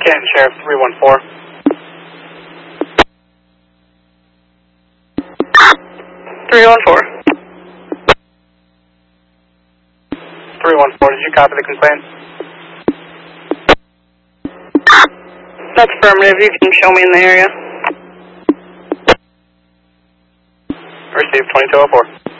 Canton Sheriff 314. 314. 314, did you copy the complaint? That's affirmative. You can show me in the area. Received 2204.